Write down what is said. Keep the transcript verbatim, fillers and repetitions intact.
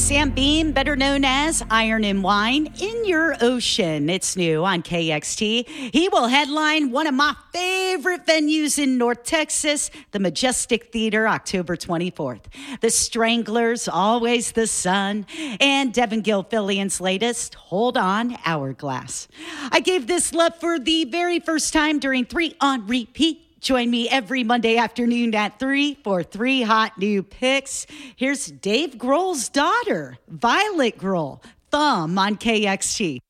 Sam Beam, better known as Iron and Wine, In Your Ocean. It's new on K X T. He will headline one of my favorite venues in North Texas, the Majestic Theater, October twenty-fourth. The Stranglers, Always the Sun, and Devin Gilfillian's latest, Hold On, Hourglass. I gave this love for the very first time during Three on Repeat. Join me every Monday afternoon at three for three hot new picks. Here's Dave Grohl's daughter, Violet Grohl, Thumb on K X T.